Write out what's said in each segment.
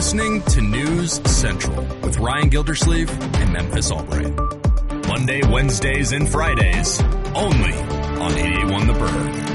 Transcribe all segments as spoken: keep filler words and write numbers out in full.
listening to News Central with Ryan Gildersleeve and Memphis Albright. Monday, Wednesdays, and Fridays, only on eighty-eight point one The Berg.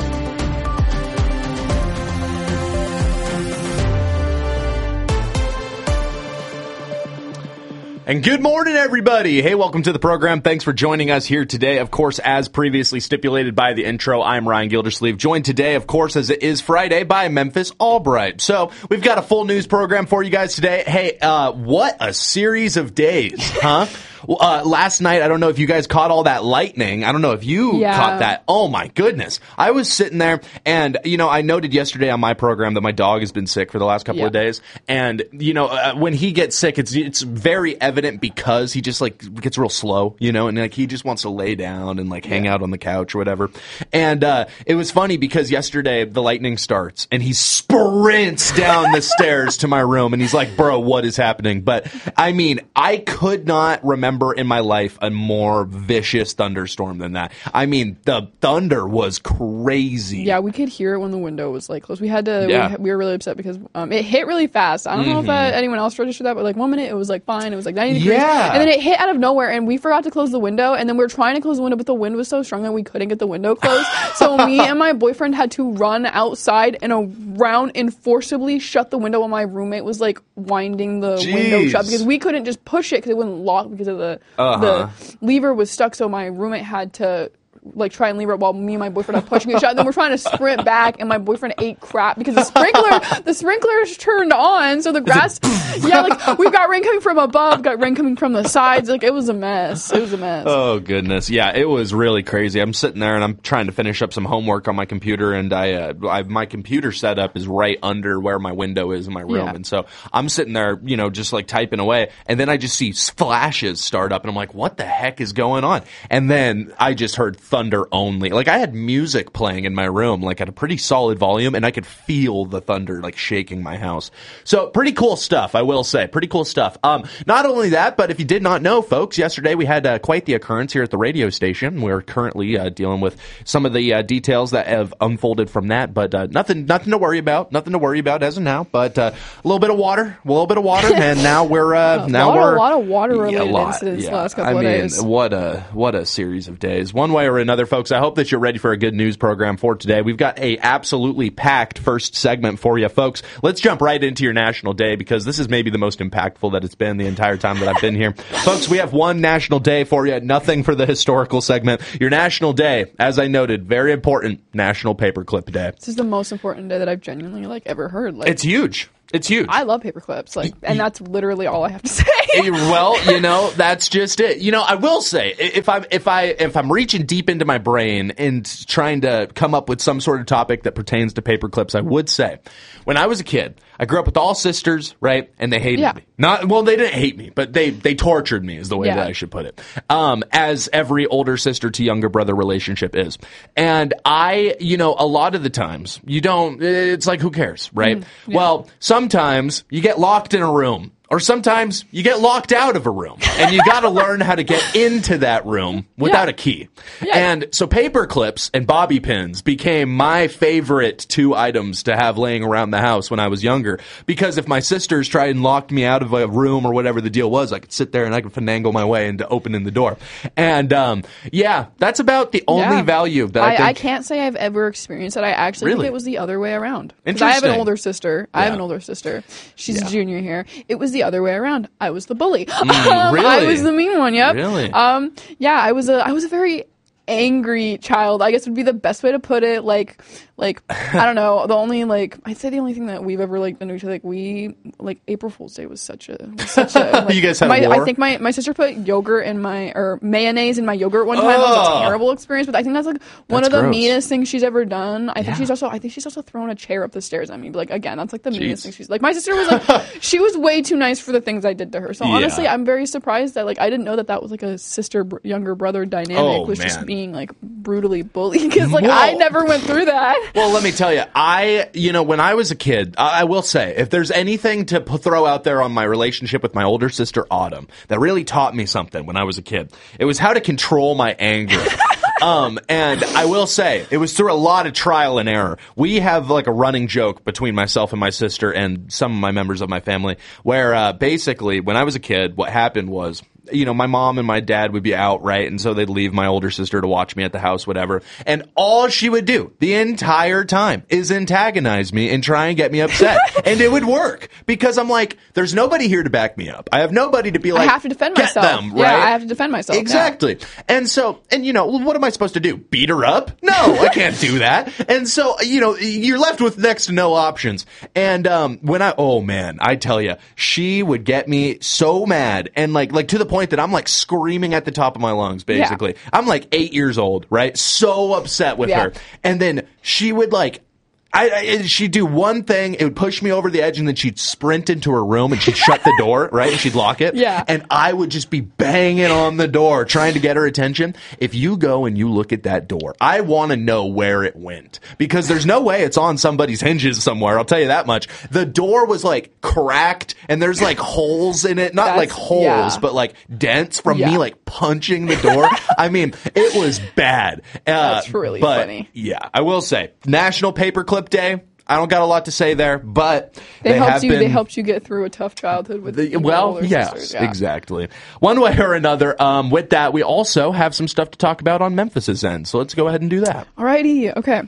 And good morning, everybody. Hey, welcome to the program. Thanks for joining us here today. Of course, as previously stipulated by the intro, I'm Ryan Gildersleeve, joined today, of course, as it is Friday, by Memphis Albright. So we've got a full news program for you guys today. Hey, uh, what a series of days, huh? Uh, last night, I don't know if you guys caught all that lightning. I don't know if you yeah. caught that. Oh, my goodness. I was sitting there, and, you know, I noted yesterday on my program that my dog has been sick for the last couple yeah. of days. And, you know, uh, when he gets sick, it's it's very evident because he just, like, gets real slow, you know, and, like, he just wants to lay down and, like, hang yeah. out on the couch or whatever. And uh, it was funny because yesterday the lightning starts, and he sprints down the stairs to my room, and he's like, bro, what is happening? But, I mean, I could not remember in my life a more vicious thunderstorm than that. I mean, the thunder was crazy. Yeah, we could hear it when the window was like closed. We had to. Yeah. We, we were really upset because um, it hit really fast. I don't mm-hmm. know if that, anyone else registered that, but like one minute it was like fine. It was like ninety degrees, yeah. and then it hit out of nowhere, and we forgot to close the window. And then we were trying to close the window, but the wind was so strong that we couldn't get the window closed. So me and my boyfriend had to run outside and around and forcibly shut the window while my roommate was like winding the Jeez. window shut because we couldn't just push it because it wouldn't lock because of the Uh-huh. the lever was stuck. So my roommate had to like try and lever it while me and my boyfriend are pushing it shut. And then we're trying to sprint back, and my boyfriend ate crap because the sprinkler the sprinklers turned on, so the grass yeah, like we've got rain coming from above, got rain coming from the sides. Like it was a mess. It was a mess. Oh goodness, yeah, it was really crazy. I'm sitting there and I'm trying to finish up some homework on my computer, and I, uh, I my computer setup is right under where my window is in my room, Yeah. and so I'm sitting there, you know, just like typing away, and then I just see flashes start up, and I'm like, what the heck is going on? And then I just heard thunder only. Like I had music playing in my room, like at a pretty solid volume, and I could feel the thunder like shaking my house. So pretty cool stuff, I will say. Pretty cool stuff. Um, not only that, but if you did not know, folks, yesterday we had uh, quite the occurrence here at the radio station. We're currently uh, dealing with some of the uh, details that have unfolded from that, but uh, nothing, nothing to worry about. Nothing to worry about as of now. But uh, a little bit of water, a little bit of water, and now we're uh, a now lot, we're a lot of water-related yeah, lot, incidents yeah. the last couple I of mean, days. what a what a series of days, one way or another, folks. I hope that you're ready for a good news program for today. We've got a absolutely packed first segment for you, folks. Let's jump right into your National Day because this is maybe the most impactful that it's been the entire time that I've been here. Folks, we have one National Day for you. Nothing for the historical segment. Your National Day, as I noted, very important, National Paperclip Day. This is the most important day that I've genuinely like ever heard. Like, It's huge. It's huge. I love paper clips, like, and that's literally all I have to say. Well, you know, that's just it. You know, I will say, if I'm if I if I'm reaching deep into my brain and trying to come up with some sort of topic that pertains to paper clips, I would say, when I was a kid, I grew up with all sisters, right? And they hated Yeah. me. Not well, they didn't hate me, but they they tortured me, is the way Yeah. that I should put it. Um, as every older sister to younger brother relationship is, and I, you know, a lot of the times you don't. It's like, who cares, right? Mm, yeah. Well, sometimes you get locked in a room. Or sometimes you get locked out of a room, and you got to learn how to get into that room without Yeah. a key. Yeah. And so paper clips and bobby pins became my favorite two items to have laying around the house when I was younger. Because if my sisters tried and locked me out of a room or whatever the deal was, I could sit there and I could finagle my way into opening the door. And um, yeah, that's about the only Yeah. value that I, I, think. I can't say I've ever experienced it. I actually Really? think it was the other way around. 'Cause I have an Interesting. older sister. I have Yeah. an older sister. She's Yeah. a junior here. It was the other way around. I was the bully. Mm, Um, I really? was the mean one. Yep. Really? Um. Yeah. I was a. I was a very angry child, I guess would be the best way to put it. Like, like I don't know. The only like I'd say the only thing that we've ever like done to each other, like we like April Fool's Day was such a was such a. Like, You guys had my, war? I think my my sister put yogurt in my or mayonnaise in my yogurt one time. That was Oh. a terrible experience, but I think that's like one That's of the gross. meanest things she's ever done. I think Yeah. she's also I think she's also thrown a chair up the stairs at me. But like again, that's like the meanest Jeez. thing she's like. My sister was like she was way too nice for the things I did to her. So Yeah. honestly, I'm very surprised that like I didn't know that that was like a sister br- younger brother dynamic Oh, was just man. being like brutally bullied because like Whoa. I never went through that. Well, let me tell you, I, you know, when I was a kid, I, I will say, if there's anything to p- throw out there on my relationship with my older sister, Autumn, that really taught me something when I was a kid, it was how to control my anger. Um, and I will say, it was through a lot of trial and error. We have like a running joke between myself and my sister and some of my members of my family where uh, basically when I was a kid, what happened was, you know, my mom and my dad would be out, right? And so they'd leave my older sister to watch me at the house, whatever. And all she would do the entire time is antagonize me and try and get me upset. And it would work because I'm like, there's nobody here to back me up. I have nobody to be like, I have to defend get myself. them, right? Yeah, I have to defend myself. Exactly. Yeah. And so, and you know, what am I supposed to do? Beat her up? No, I can't do that. And so, you know, you're left with next to no options. And um, when I, oh man, I tell you, she would get me so mad and like, like to the point that I'm like screaming at the top of my lungs, basically. Yeah. I'm like eight years old, right? So upset with yeah. her. And then she would like, I, I, she'd do one thing, it would push me over the edge, and then she'd sprint into her room and she'd shut the door, right? And she'd lock it. Yeah. And I would just be banging on the door, trying to get her attention. If you go and you look at that door, I want to know where it went. Because there's no way it's on somebody's hinges somewhere, I'll tell you that much. The door was like cracked, and there's like holes in it. Not That's, like holes, yeah. but like dents from yeah. me like punching the door. I mean, it was bad. Uh, That's really but, funny. Yeah, I will say, National Paperclip Day. I don't got a lot to say there, but they, they helped have you. been, they helped you get through a tough childhood with the, well, yes, sisters. Yeah. exactly. One way or another. Um, with that, we also have some stuff to talk about on Memphis's end. So let's go ahead and do that. Alrighty. Okay.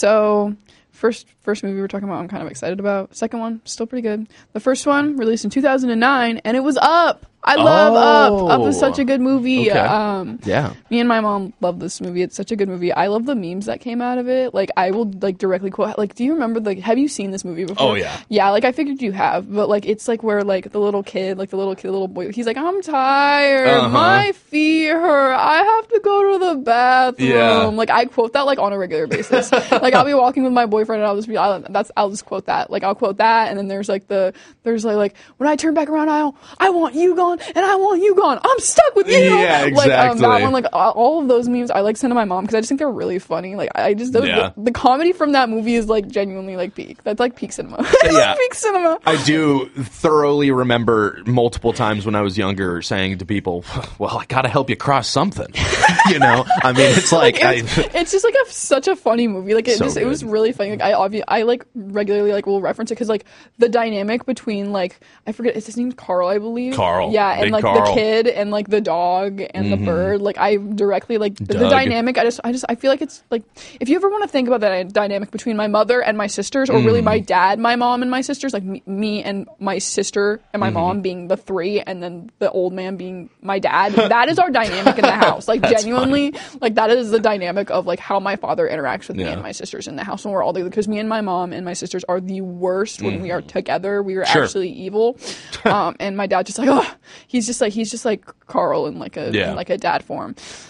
So first, first movie we're talking about, I'm kind of excited about. Second one, still pretty good. The first one released in two thousand nine, and it was Up. I love oh, Up. Up is such a good movie. Okay. Um, yeah. Me and my mom love this movie. It's such a good movie. I love the memes that came out of it. Like, I will, like, directly quote, like, do you remember, like, have you seen this movie before? Oh, yeah. Yeah, like, I figured you have. But, like, it's, like, where, like, the little kid, like, the little kid, little boy, he's like, I'm tired. Uh-huh. My feet hurt. I have to go to the bathroom. Yeah. Like, I quote that, like, on a regular basis. Like, I'll be walking with my boyfriend, and I'll just be, I'll, that's, I'll just quote that. Like, I'll quote that, and then there's, like, the, there's, like, like, when I turn back around, I, I want you gone, and I want you gone. I'm stuck with you. Yeah, exactly. Like um, that one, like all of those memes, I like send to my mom because I just think they're really funny. Like I just those, yeah. the, the comedy from that movie is like genuinely like peak. That's like peak cinema. Yeah, peak cinema. I do thoroughly remember multiple times when I was younger saying to people, "Well, I gotta help you cross something." You know, I mean, it's like, like it's, I, it's just like a such a funny movie. Like it so just it was really funny. Like I obvi- I like regularly like will reference it because like the dynamic between like I forget it's his name's Carl, I believe. Carl. Yeah, and Big like Carl. the kid and like the dog and mm-hmm. the bird. Like I directly like the, the Doug. dynamic. I just I just I feel like it's like if you ever want to think about that dynamic between my mother and my sisters, or mm. really my dad, my mom, and my sisters, like me, me and my sister and my mm-hmm. mom being the three, and then the old man being my dad. That is our dynamic in the house. Like genuinely, funny. Like that is the dynamic of like how my father interacts with yeah. me and my sisters in the house when we're all together. Because me and my mom and my sisters are the worst when mm. we are together. We are sure. actually evil. um, and my dad just like oh, he's just like he's just like Carl in like a yeah. in like a dad form.